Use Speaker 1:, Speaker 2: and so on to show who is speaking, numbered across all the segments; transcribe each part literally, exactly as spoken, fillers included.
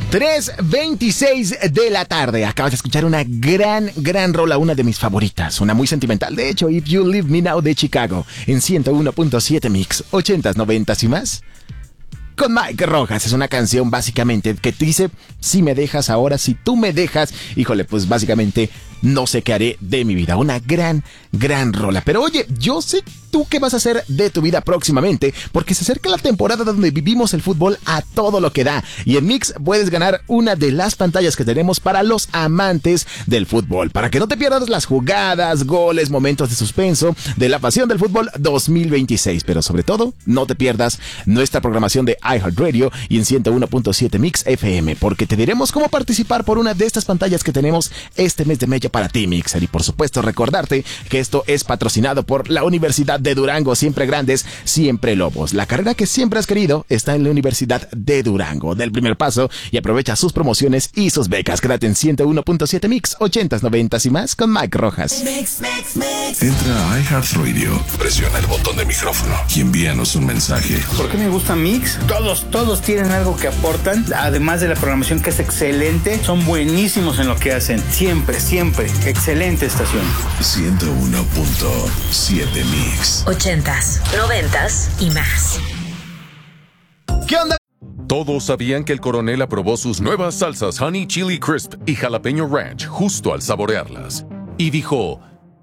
Speaker 1: tres veintiséis de la tarde. Acabas de escuchar una gran, gran rola, una de mis favoritas. Una muy sentimental, de hecho, If You Leave Me Now de Chicago. En ciento uno punto siete Mix, ochentas, noventas y más. Con Mike Rojas. Es una canción básicamente que te dice, si me dejas ahora, si tú me dejas, híjole, pues básicamente no sé qué haré de mi vida. Una gran, gran rola. Pero oye, yo sé tú qué vas a hacer de tu vida próximamente, porque se acerca la temporada donde vivimos el fútbol a todo lo que da. Y en Mix puedes ganar una de las pantallas que tenemos para los amantes del fútbol, para que no te pierdas las jugadas, goles, momentos de suspenso de la pasión del fútbol dos mil veintiséis. Pero sobre todo, no te pierdas nuestra programación de iHeartRadio y en ciento uno punto siete Mix F M, porque te diremos cómo participar por una de estas pantallas que tenemos este mes de mayo para ti, Mixer. Y por supuesto, recordarte que esto es patrocinado por la Universidad de Durango. Siempre grandes, siempre lobos. La carrera que siempre has querido está en la Universidad de Durango. Del primer paso y aprovecha sus promociones y sus becas. Quédate en ciento uno punto siete Mix, ochentas, noventas y más con Mike Rojas.
Speaker 2: Mix, mix, mix. Entra a iHeartRadio, presiona el botón de micrófono y envíanos un mensaje.
Speaker 3: ¿Por qué me gusta Mix? Todos, todos tienen algo que aportan. Además de la programación que es excelente, son buenísimos en lo que hacen. Siempre, siempre. Excelente estación.
Speaker 2: ciento uno punto siete Mix.
Speaker 4: Ochentas, noventas y más.
Speaker 1: ¿Qué onda?
Speaker 5: Todos sabían que el coronel aprobó sus nuevas salsas Honey Chili Crisp y Jalapeño Ranch justo al saborearlas. Y dijo...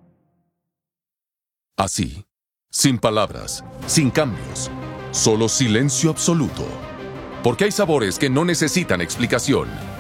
Speaker 5: así, sin palabras, sin cambios, solo silencio absoluto. Porque hay sabores que no necesitan explicación.